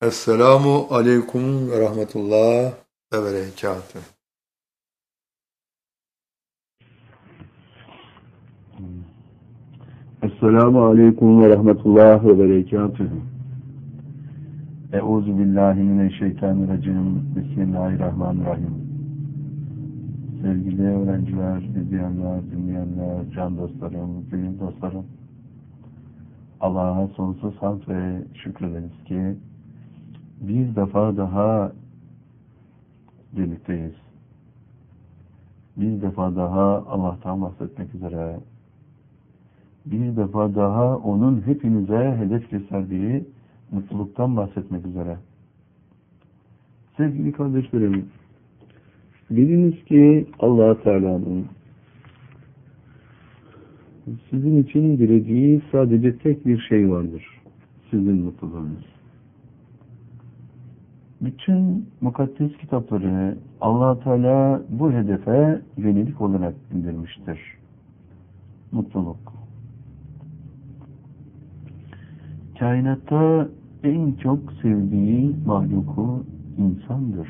Esselamu aleyküm ve rahmetullah ve berekatühü. Esselamu aleyküm ve rahmetullah ve berekatühü. Euzu billahi mineşşeytanirracim. Bismillahirrahmanirrahim. Sevgili öğrenciler, izleyenler, dinleyenler, can dostlarım, gönül dostlarım. Allah'a sonsuz hamd ve şükrederiz ki bir defa daha birlikteyiz. Bir defa daha Allah'tan bahsetmek üzere, bir defa daha onun hepinize hedef gösterdiği mutluluktan bahsetmek üzere. Sevgili kardeşlerim, biliniz ki Allah Teala'nın sizin için dilediği sadece tek bir şey vardır. Sizin mutluluğunuz. Bütün mukaddes kitapları Allah Teala bu hedefe yönelik olarak indirmiştir. Mutluluk. Kainatta en çok sevdiği mahluku insandır.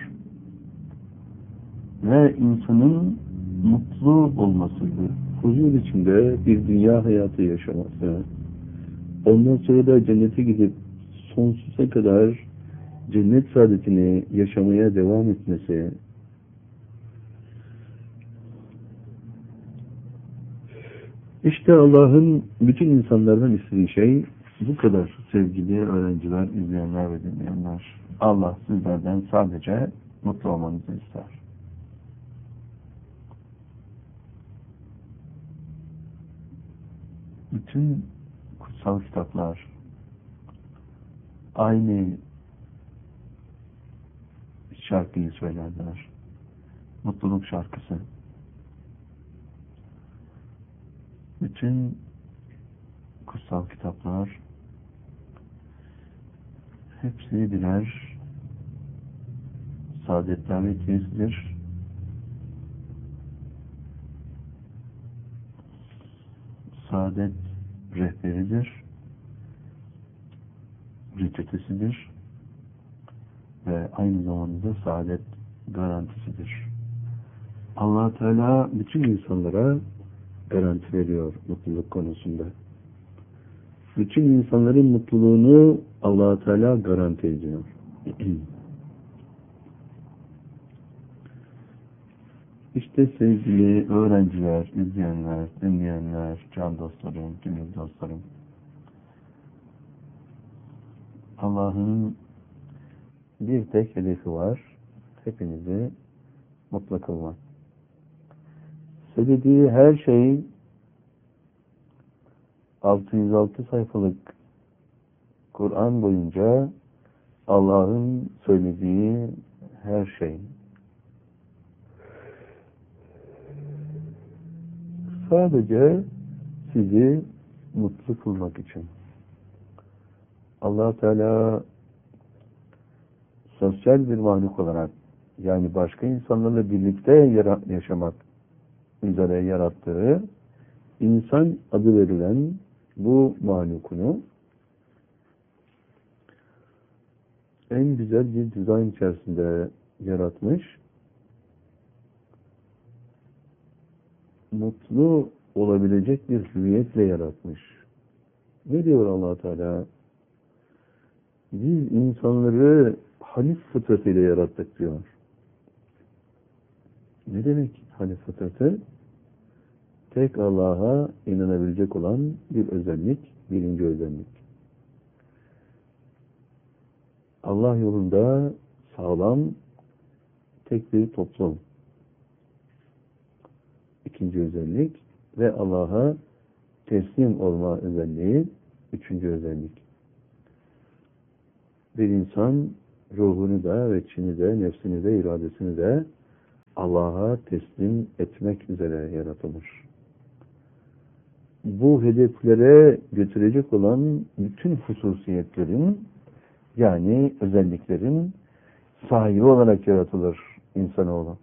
Ve insanın mutlu olması, huzur içinde bir dünya hayatı yaşaması, ondan sonra da cennete gidip sonsuza kadar cennet saadetini yaşamaya devam etmesi, işte Allah'ın bütün insanlardan istediği şey bu kadar sevgili öğrenciler, izleyenler ve dinleyenler. Allah sizlerden sadece mutlu olmanızı ister. Bütün kutsal kitaplar aynı şarkıyı söylerler. Mutluluk şarkısı. Bütün kutsal kitaplar hepsi birer saadet davetiyesidir. Saadet rehberidir. Reçetesidir. Ve aynı zamanda saadet garantisidir. Allah Teala bütün insanlara garanti veriyor mutluluk konusunda. Bütün insanların mutluluğunu Allah Teala garanti ediyor. İşte sevgili öğrenciler, izleyenler, dinleyenler, can dostlarım, gönül dostlarım. Allah'ın bir tek hedefi var. Hepinizi mutlu kılmak. Söylediği her şey 606 sayfalık Kur'an boyunca Allah'ın söylediği her şey. Sadece sizi mutlu kılmak için. Allah Teala sosyal bir mahluk olarak, yani başka insanlarla birlikte yaşamak üzere yarattığı insan adı verilen bu mahlukunu en güzel bir dizayn içerisinde yaratmış, mutlu olabilecek bir hüviyetle yaratmış. Ne diyor Allah Teala? Biz insanları hanif fıtratıyla yarattık diyor. Ne demek hanif fıtratı? Tek Allah'a inanabilecek olan bir özellik, birinci özellik. Allah yolunda sağlam, tek bir toplum. İkinci özellik ve Allah'a teslim olma özelliği, üçüncü özellik. Bir insan ruhunu da ve içini de, nefsini de, iradesini de Allah'a teslim etmek üzere yaratılır. Bu hedeflere götürecek olan bütün hususiyetlerin, yani özelliklerin sahibi olarak yaratılır insanoğlu.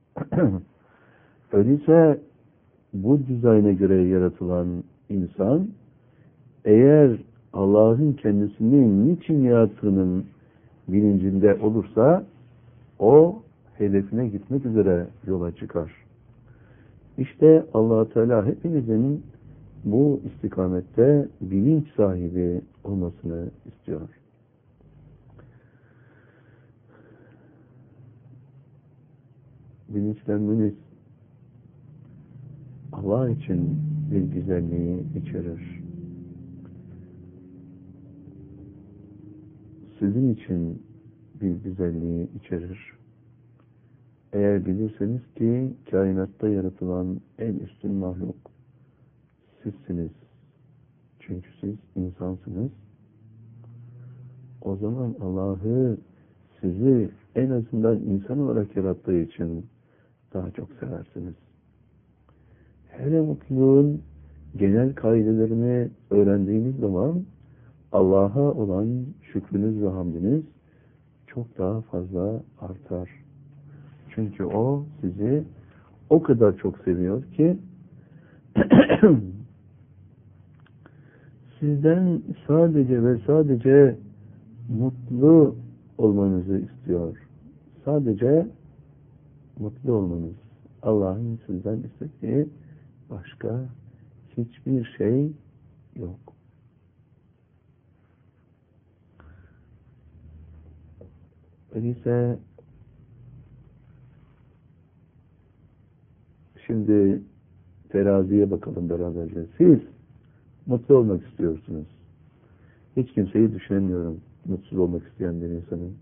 Öyleyse bu dizayna göre yaratılan insan, eğer Allah'ın kendisini niçin yarattığının bilincinde olursa o hedefine gitmek üzere yola çıkar. İşte Allah Teala hepinizin bu istikamette bilinç sahibi olmasını istiyor. Bilinçlenmeniz Allah için bir güzelliği içerir. Sizin için bir güzelliği içerir. Eğer bilirseniz ki kainatta yaratılan en üstün mahluk sizsiniz. Çünkü siz insansınız. O zaman Allah'ı sizi en azından insan olarak yarattığı için daha çok seversiniz. Hele mutluluğun genel kaidelerini öğrendiğiniz zaman Allah'a olan şükrünüz ve hamdiniz çok daha fazla artar. Çünkü o sizi o kadar çok seviyor ki sizden sadece ve sadece mutlu olmanızı istiyor. Sadece mutlu olmanız. Allah'ın sizden istediği başka hiçbir şey yok. Öyleyse şimdi teraziye bakalım beraberce. Siz mutlu olmak istiyorsunuz. Hiç kimseyi düşünemiyorum mutsuz olmak isteyen bir insanın.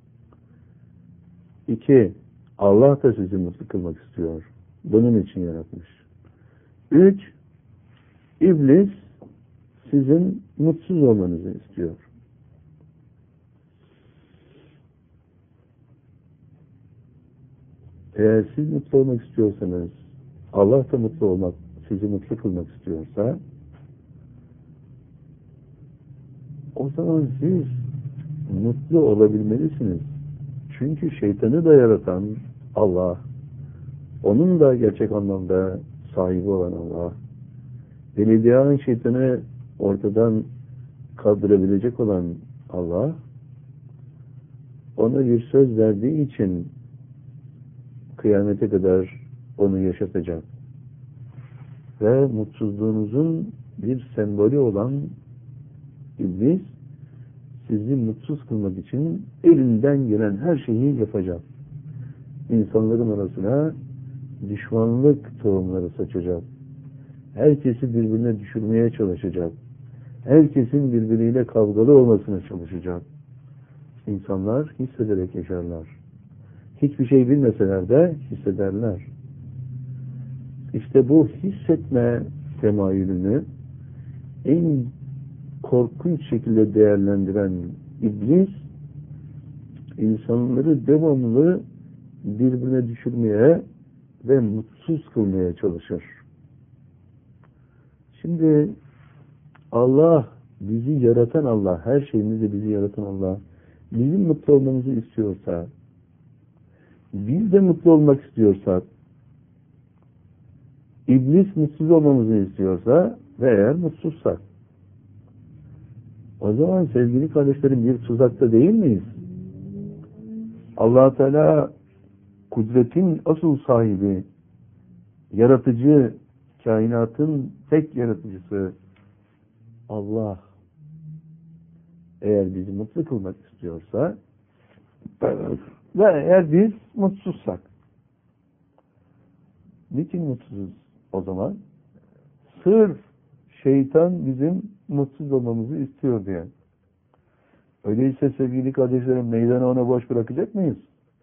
2. Allah da sizi mutlu kılmak istiyor. Bunun için yaratmış. 3. İblis sizin mutsuz olmanızı istiyor. Eğer siz mutlu olmak istiyorsanız, Allah da mutlu olmak, sizi mutlu kılmak istiyorsa, o zaman siz mutlu olabilmelisiniz. Çünkü şeytanı da yaratan Allah, onun da gerçek anlamda sahibi olan Allah, belediyenin şeytanı ortadan kaldırabilecek olan Allah, ona bir söz verdiği için kıyamete kadar onu yaşatacak. Ve mutsuzluğunuzun bir sembolü olan İblis, sizi mutsuz kılmak için elinden gelen her şeyi yapacak. İnsanların arasına düşmanlık tohumları saçacak. Herkesi birbirine düşürmeye çalışacak. Herkesin birbiriyle kavgalı olmasına çalışacak. İnsanlar hissederek yaşarlar. Hiçbir şey bilmeseler de hissederler. İşte bu hissetme temayülünü en korkunç şekilde değerlendiren İblis, insanları devamlı birbirine düşürmeye ve mutsuz kılmaya çalışır. Şimdi Allah, bizi yaratan Allah, her şeyimizi bizi yaratan Allah, bizim mutlu olmamızı istiyorsa, biz de mutlu olmak istiyorsak, İblis mutsuz olmamızı istiyorsa ve eğer mutsuzsak, o zaman sevgili kardeşlerim bir tuzakta değil miyiz? Allah Teala kudretin asıl sahibi, yaratıcı, kainatın tek yaratıcısı Allah eğer bizi mutlu kılmak istiyorsa ve eğer biz mutsuzsak, niçin mutsuzuz o zaman? Sırf şeytan bizim mutsuz olmamızı istiyor diye. Öyleyse sevgili kardeşlerim, meydanı ona boş bırakacak mıyız?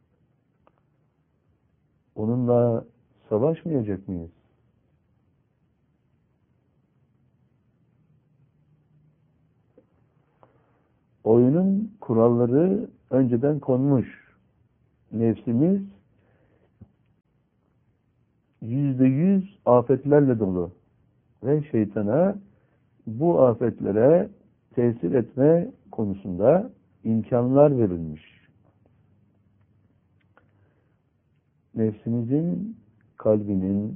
Onunla savaşmayacak mıyız? Oyunun kuralları önceden konmuş. Nefsimiz %100 afetlerle dolu. Ve şeytana bu afetlere tesir etme konusunda imkanlar verilmiş. Nefsimizin, kalbinin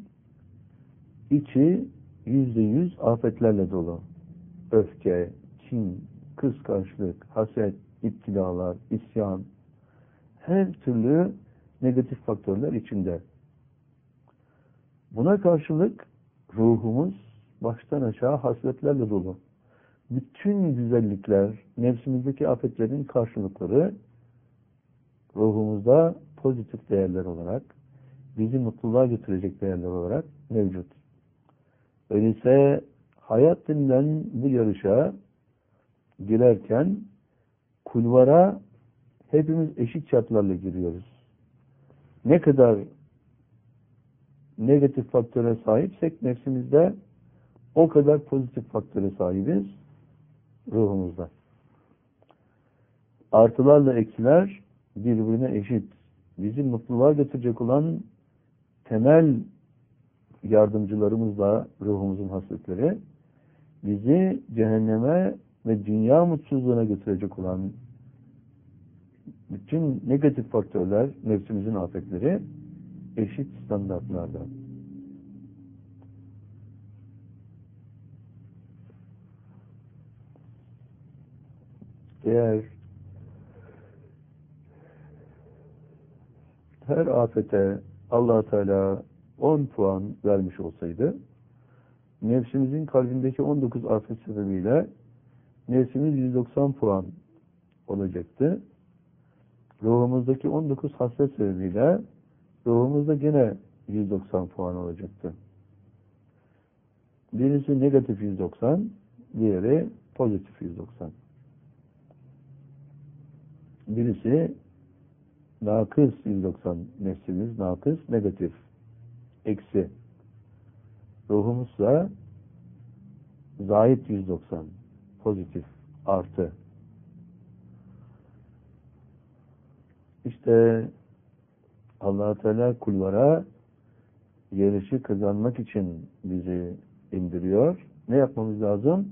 içi %100 afetlerle dolu. Öfke, kin, kıskançlık, haset, iptilalar, isyan, her türlü negatif faktörler içinde. Buna karşılık ruhumuz baştan aşağı hasletlerle dolu. Bütün güzellikler, nefsimizdeki afetlerin karşılıkları ruhumuzda pozitif değerler olarak, bizi mutluluğa götürecek değerler olarak mevcut. Öyleyse hayat denilen bu yarışa girerken kulvara hepimiz eşit şartlarla giriyoruz. Ne kadar negatif faktöre sahipsek nefsimizde o kadar pozitif faktöre sahibiz ruhumuzda. Artılarla eksiler birbirine eşit. Bizi mutluluğa götürecek olan temel yardımcılarımızla ruhumuzun hasletleri, bizi cehenneme ve dünya mutsuzluğuna götürecek olan bütün negatif faktörler, nefsimizin afetleri eşit standartlarda. Eğer her afete Allah Teala 10 puan vermiş olsaydı, nefsimizin kalbindeki 19 afet sebebiyle nefsimiz 190 puan olacaktı. Ruhumuzdaki 19 hasret sebebiyle ruhumuzda gene 190 puan olacaktı. Birisi negatif 190, diğeri pozitif 190. Birisi nakıs 190, nefsimiz nakıs, negatif, eksi. Ruhumuzsa zahit 190, pozitif, artı. İşte Allah-u Teala kullara yarışı kazanmak için bizi indiriyor. Ne yapmamız lazım?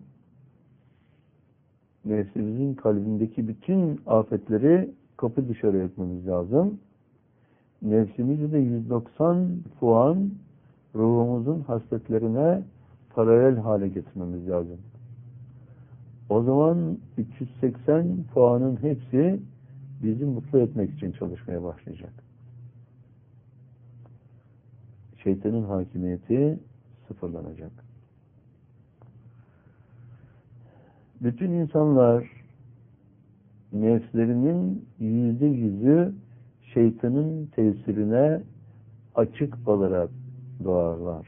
Nefsimizin kalbindeki bütün afetleri kapı dışarı etmemiz lazım. Nefsimizi de 190 puan ruhumuzun hasletlerine paralel hale getirmemiz lazım. O zaman 380 puanın hepsi bizi mutlu etmek için çalışmaya başlayacak. Şeytanın hakimiyeti sıfırlanacak. Bütün insanlar nefslerinin %100'ü şeytanın tesirine açık olarak doğarlar.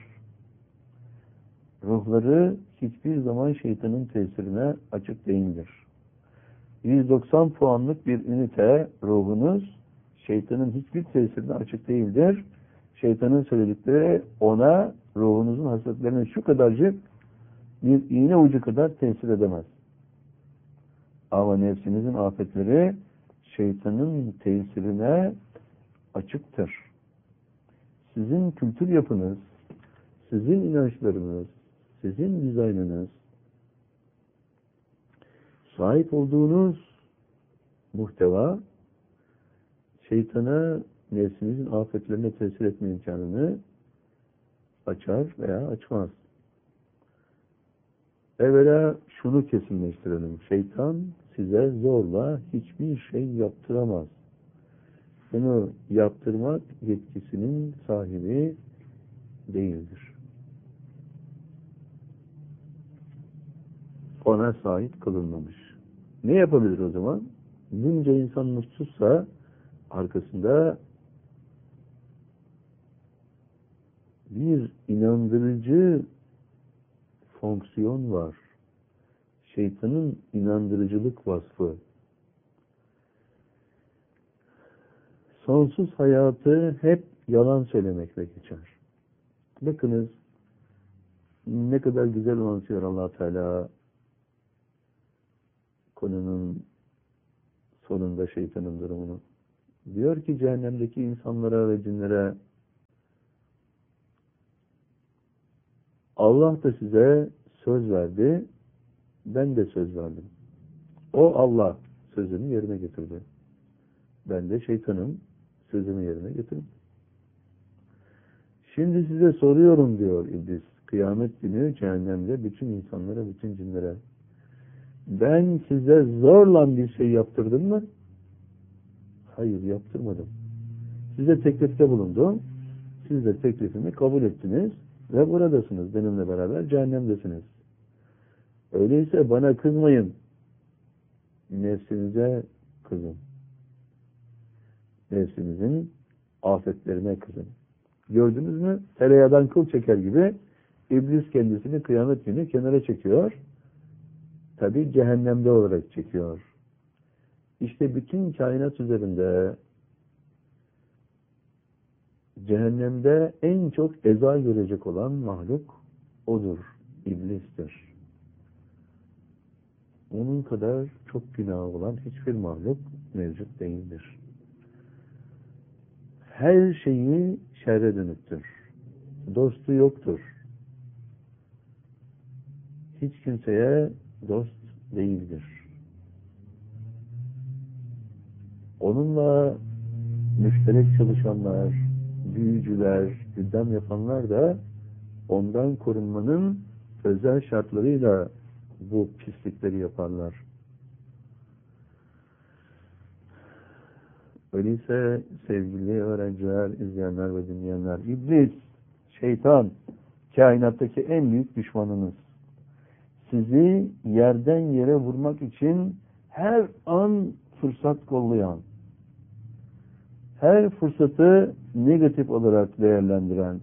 Ruhları hiçbir zaman şeytanın tesirine açık değildir. 190 puanlık bir ünite ruhunuz şeytanın hiçbir tesirine açık değildir. Şeytanın söyledikleri ona ruhunuzun hasletlerine şu kadarcık bir iğne ucu kadar tesir edemez. Ama nefsinizin afetleri şeytanın tesirine açıktır. Sizin kültür yapınız, sizin inançlarınız, sizin dizaynınız, sahip olduğunuz muhteva şeytana nefsinizin afetlerine tesir etme imkanını açar veya açmaz. Evvela şunu kesinleştirelim. Şeytan size zorla hiçbir şey yaptıramaz. Bunu yaptırmak yetkisinin sahibi değildir. Ona sahip kılınmamış. Ne yapabilir o zaman? Bunca insan mutsuzsa arkasında bir inandırıcı fonksiyon var. Şeytanın inandırıcılık vasfı. Sonsuz hayatı hep yalan söylemekle geçer. Bakınız ne kadar güzel anlatıyor Allah Teala konunun sonunda şeytanın durumunu. Diyor ki cehennemdeki insanlara ve cinlere Allah da size söz verdi, ben de söz verdim. O Allah sözünü yerine getirdi. Ben de şeytanım sözümü yerine getirdim. Şimdi size soruyorum diyor İblis. Kıyamet günü cehennemde bütün insanlara, bütün cinlere. Ben size zorla bir şey yaptırdım mı? Hayır, yaptırmadım. Size teklifte bulundum. Siz de teklifimi kabul ettiniz ve buradasınız. Benimle beraber cehennemdesiniz. Öyleyse bana kızmayın. Nefsinize kızın. Nefsinizin afetlerine kızın. Gördünüz mü? Tereyağdan kıl çeker gibi İblis kendisini kıyamet günü kenara çekiyor. Tabi cehennemde olarak çekiyor. İşte bütün kainat üzerinde cehennemde en çok eza görecek olan mahluk odur. İblistir. Onun kadar çok günahı olan hiçbir mahluk mevcut değildir. Her şeyi şerre dönüktür. Dostu yoktur. Hiç kimseye dost değildir. Onunla müşterek çalışanlar, büyücüler, gündem yapanlar da ondan korunmanın özel şartlarıyla bu pislikleri yaparlar. Öyleyse sevgili öğrenciler, izleyenler ve dinleyenler, İblis, şeytan, kainattaki en büyük düşmanınız. Sizi yerden yere vurmak için her an fırsat kollayan, her fırsatı negatif olarak değerlendiren,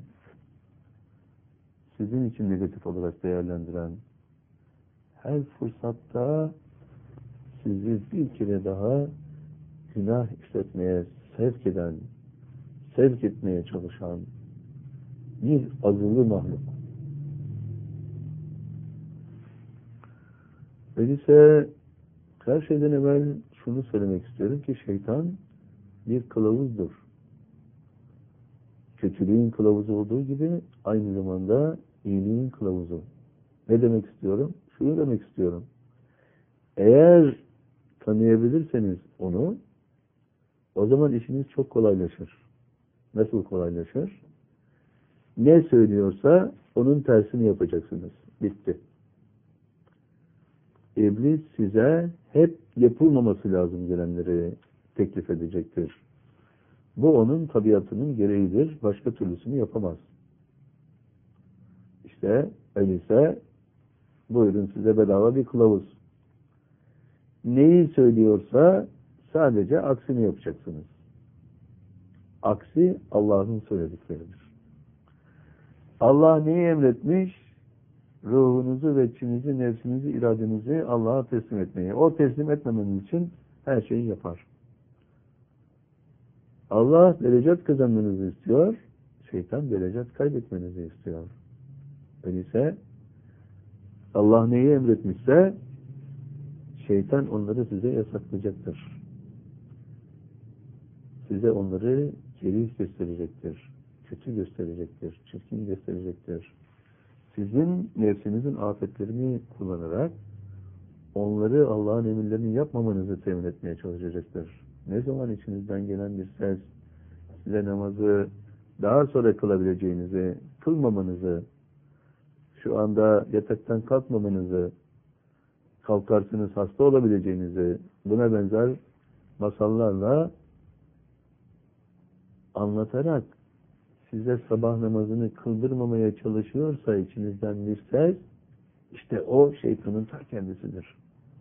sizin için negatif olarak değerlendiren, her fırsatta sizi bir kere daha günah işletmeye sevk etmeye çalışan bir azılı mahluk. Öyleyse her şeyden evvel şunu söylemek istiyorum ki şeytan bir kılavuzdur. Kötülüğün kılavuzu olduğu gibi aynı zamanda iyiliğin kılavuzu. Ne demek istiyorum? Şunu demek istiyorum. Eğer tanıyabilirseniz onu, o zaman işiniz çok kolaylaşır. Nasıl kolaylaşır? Ne söylüyorsa onun tersini yapacaksınız. Bitti. İblis size hep yapılmaması lazım gelenleri teklif edecektir. Bu onun tabiatının gereğidir. Başka türlüsünü yapamaz. İşte öyleyse buyurun size bedava bir kılavuz. Neyi söylüyorsa sadece aksini yapacaksınız. Aksi Allah'ın söyledikleridir. Allah neyi emretmiş? Ruhunuzu ve içinizi, nefsinizi, iradenizi Allah'a teslim etmeyi. O teslim etmemeniz için her şeyi yapar. Allah derecat kazanmanızı istiyor, şeytan derecat kaybetmenizi istiyor. Öyleyse Allah neyi emretmişse şeytan onları size yasaklayacaktır. Size onları kerih gösterecektir, kötü gösterecektir, çirkin gösterecektir. Sizin nefsinizin afetlerini kullanarak onları Allah'ın emirlerini yapmamanızı temin etmeye çalışacaktır. Ne zaman içinizden gelen bir ses size namazı daha sonra kılabileceğinizi, kılmamanızı, şu anda yataktan kalkmamanızı, kalkarsınız hasta olabileceğinizi, buna benzer masallarla anlatarak size sabah namazını kıldırmamaya çalışıyorsa içinizden bir ses, işte o şeytanın ta kendisidir.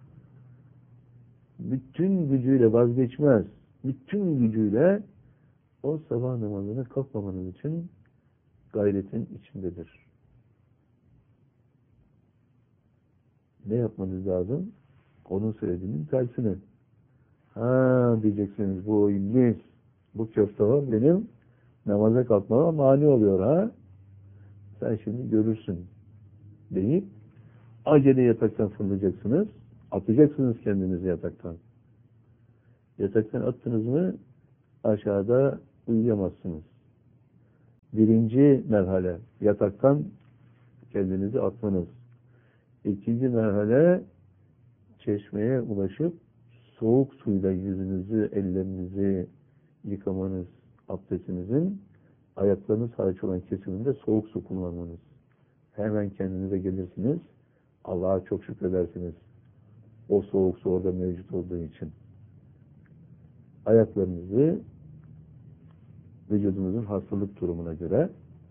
Bütün gücüyle vazgeçmez. Bütün gücüyle o sabah namazını kalkmamanız için gayretin içindedir. Ne yapmanız lazım? Onun söylediğinin tersini. Ha diyeceksiniz, bu iblis, bu köfte var benim namaza kalkmama mani oluyor ha. Sen şimdi görürsün deyip acele yataktan fırlayacaksınız. Atacaksınız kendinizi yataktan. Yataktan attınız mı aşağıda uyuyamazsınız. Birinci merhale yataktan kendinizi atmanız. İkinci merhale çeşmeye ulaşıp soğuk suyla yüzünüzü, ellerinizi yıkamanız, abdestinizin ayaklarınız hariç olan kesiminde soğuk su kullanmanız. Hemen kendinize gelirsiniz. Allah'a çok şükredersiniz. O soğuk su orada mevcut olduğu için. Ayaklarınızı vücudunuzun hastalık durumuna göre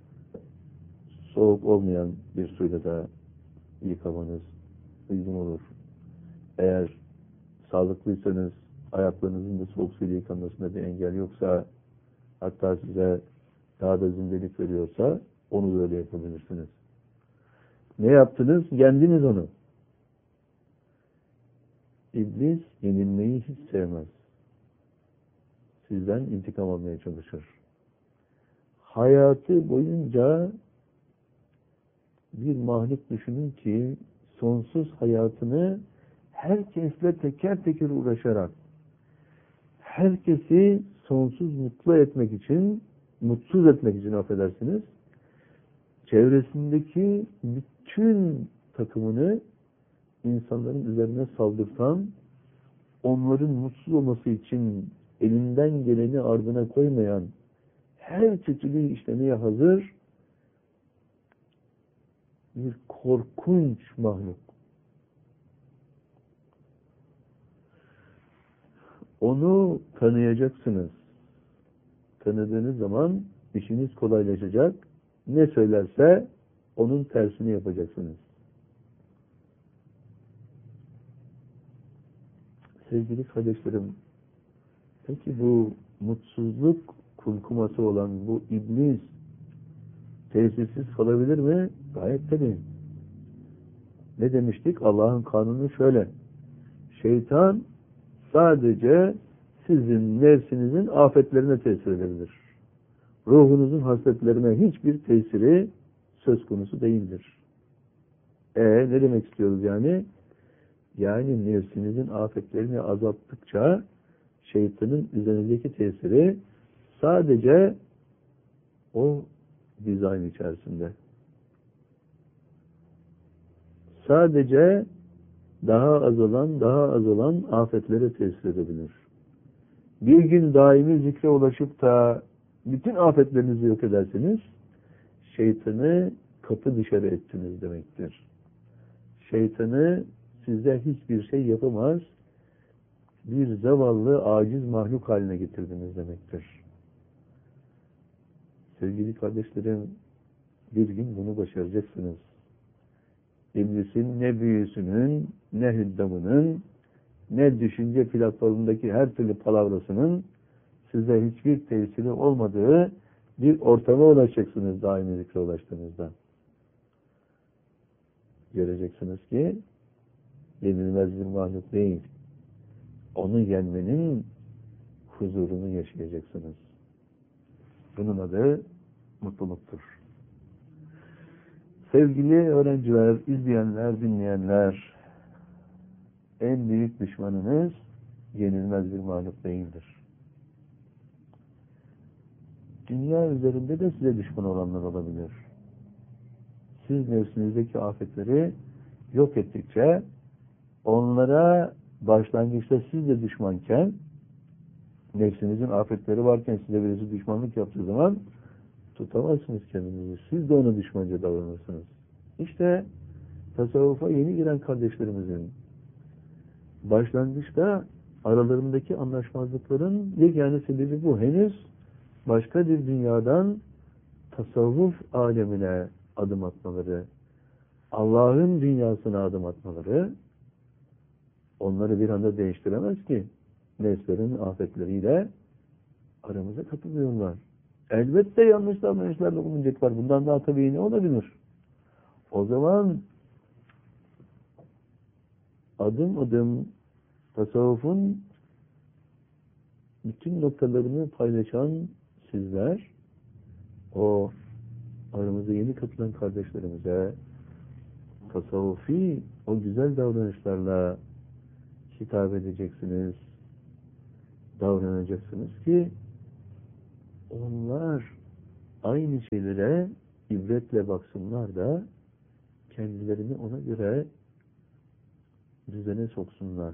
soğuk olmayan bir suyla da yıkamanız uygun olur. Eğer sağlıklıysanız ayaklarınızın da soğuk suyla yıkanmasına bir engel yoksa, hatta size daha da zindelik veriyorsa onu böyle yapabilirsiniz. Ne yaptınız? Yendiniz onu. İblis yenilmeyi hiç sevmez. Sizden intikam almaya çalışır. Hayatı boyunca bir mahluk düşünün ki sonsuz hayatını herkesle teker teker uğraşarak, herkesi sonsuz mutlu etmek için, mutsuz etmek için affedersiniz, çevresindeki bütün takımını insanların üzerine saldırtan, onların mutsuz olması için elinden geleni ardına koymayan, her çeşidi işlemeye hazır bir korkunç mahluk. Onu tanıyacaksınız. Tanıdığınız zaman işiniz kolaylaşacak. Ne söylerse onun tersini yapacaksınız. Sevgili kardeşlerim, peki bu mutsuzluk kumkuması olan bu iblis tesirsiz kalabilir mi? Gayet tabii. Ne demiştik? Allah'ın kanunu şöyle. Şeytan sadece sizin nefsinizin afetlerine tesir edebilir. Ruhunuzun hasletlerine hiçbir tesiri söz konusu değildir. Ne demek istiyoruz yani? Yani nefsinizin afetlerini azalttıkça şeytanın üzerindeki tesiri sadece o dizayn içerisinde. Sadece daha azalan afetlere tesir edebilir. Bir gün daimi zikre ulaşıp da bütün afetlerinizi yok ederseniz şeytanı kapı dışarı ettiniz demektir. Şeytanı size hiçbir şey yapamaz, bir zavallı, aciz mahluk haline getirdiniz demektir. Sevgili kardeşlerim, bir gün bunu başaracaksınız. İblisin ne büyüsünün, ne hüddamının, ne düşünce platformundaki her türlü palavrasının size hiçbir tesiri olmadığı bir ortama ulaşacaksınız daimi zikre ulaştığınızda. Göreceksiniz ki yenilmez bir mahluk değil. Onu yenmenin huzurunu yaşayacaksınız. Bunun adı mutluluktur. Sevgili öğrenciler, izleyenler, dinleyenler, en büyük düşmanınız yenilmez bir mahluk değildir. Dünya üzerinde de size düşman olanlar olabilir. Siz nefsinizdeki afetleri yok ettikçe, onlara başlangıçta siz de düşmanken, nefsinizin afetleri varken size birisi düşmanlık yaptığı zaman tutamazsınız kendinizi. Siz de ona düşmanca davranırsınız. İşte tasavvufa yeni giren kardeşlerimizin başlangıçta aralarındaki anlaşmazlıkların yegane sebebi bu. Henüz başka bir dünyadan tasavvuf alemine adım atmaları, Allah'ın dünyasına adım atmaları onları bir anda değiştiremez ki. Nefslerin afetleriyle aramıza katılıyorlar. Elbette yanlış davranışlarda bulunacaklar. Bundan daha tabii ne olabilir? O zaman adım adım tasavvufun bütün noktalarını paylaşan sizler, o aramıza yeni katılan kardeşlerimize tasavvufi o güzel davranışlarla hitap edeceksiniz, davranacaksınız ki onlar aynı şeylere ibretle baksınlar da kendilerini ona göre düzene soksunlar.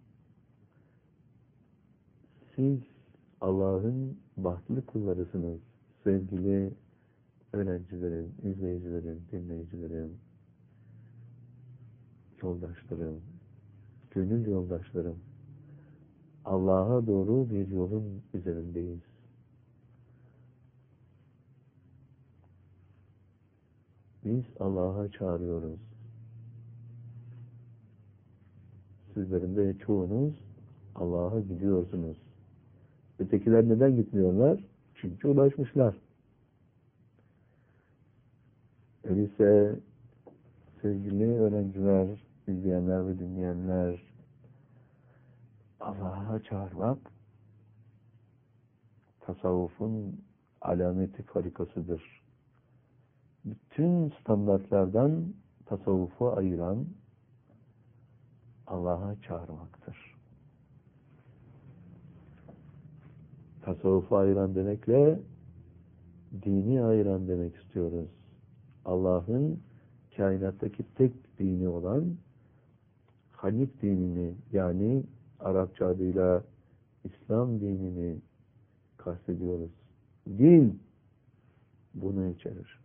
Siz Allah'ın bahtlı kullarısınız sevgili öğrencilerim, izleyicilerim, dinleyicilerim, yoldaşlarım. gönül yoldaşlarım, Allah'a doğru bir yolun üzerindeyiz. Biz Allah'a çağırıyoruz. Sizlerin de çoğunuz Allah'a gidiyorsunuz. Ötekiler neden gitmiyorlar? Çünkü ulaşmışlar. Öyleyse sevgili öğrenciler, izleyenler ve dinleyenler, Allah'a çağırmak tasavvufun alameti farikasıdır. Bütün standartlardan tasavvufu ayıran Allah'a çağırmaktır. Tasavvufu ayıran demekle dini ayıran demek istiyoruz. Allah'ın kainattaki tek dini olan Hanif dinini, yani Arapça adıyla İslam dinini kastediyoruz. Din bunu içerir.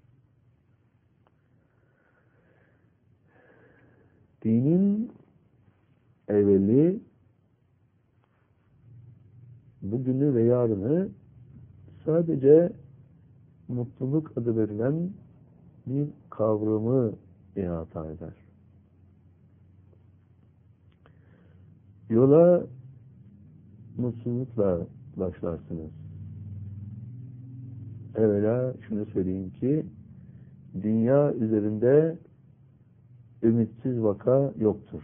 Dinin evveli bugünü ve yarını sadece mutluluk adı verilen bir kavramı ihata eder. Yola mutsuzlukla başlarsınız. Evvela şunu söyleyeyim ki dünya üzerinde ümitsiz vaka yoktur.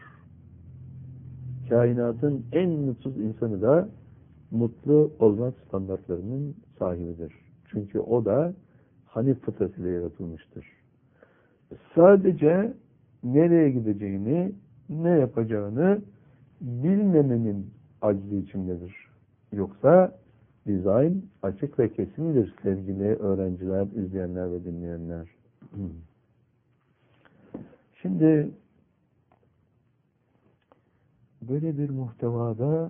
Kainatın en mutsuz insanı da mutlu olmak standartlarının sahibidir. Çünkü o da Hanif fıtratıyla yaratılmıştır. Sadece nereye gideceğini, ne yapacağını bilmemenin aczi içindedir. Yoksa dizayn açık ve kesindir sevgili öğrenciler, izleyenler ve dinleyenler. Şimdi böyle bir muhtevada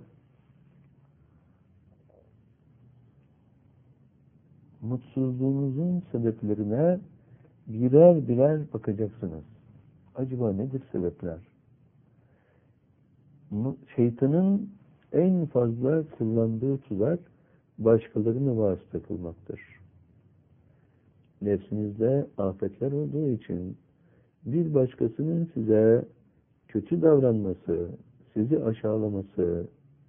mutsuzluğunuzun sebeplerine birer birer bakacaksınız. Acaba nedir sebepler? Şeytanın en fazla kullandığı tuzak başkalarını vasıta kılmaktır. Nefsinizde afetler olduğu için bir başkasının size kötü davranması, sizi aşağılaması,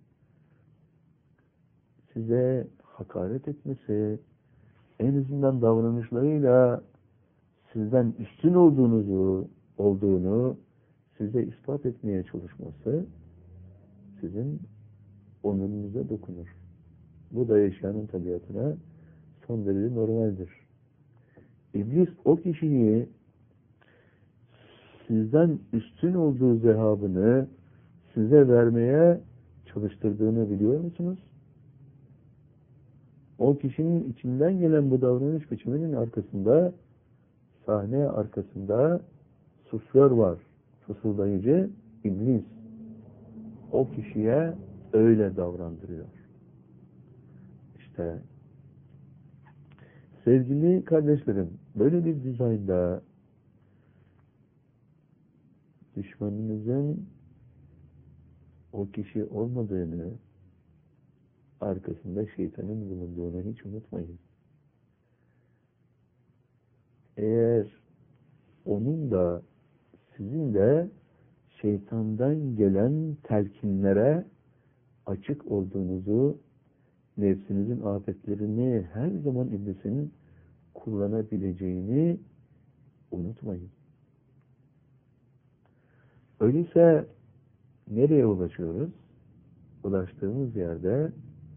size hakaret etmesi, en azından davranışlarıyla sizden üstün olduğunu size ispat etmeye çalışması sizin onurunuza dokunur. Bu da eşyanın tabiatına son derece normaldir. İblis o kişiyi sizden üstün olduğu zehabını size vermeye çalıştırdığını biliyor musunuz? O kişinin içinden gelen bu davranış biçiminin arkasında, sahne arkasında suflör var. Fısıldayıcı iblis. O kişiye öyle davrandırıyor. İşte sevgili kardeşlerim, böyle bir dizaynda düşmanınızın o kişi olmadığını, arkasında şeytanın bulunduğunu hiç unutmayın. Eğer onun da sizin de şeytandan gelen telkinlere açık olduğunuzu, nefsinizin afetlerini her zaman iblisin kullanabileceğini unutmayın. Öyleyse nereye ulaşıyoruz? Ulaştığımız yerde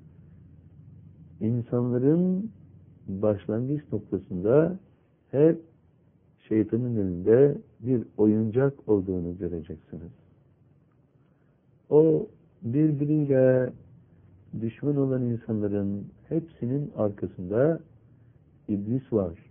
insanların başlangıç noktasında hep şeytanın elinde bir oyuncak olduğunu göreceksiniz. O birbiriyle düşman olan insanların hepsinin arkasında iblis var.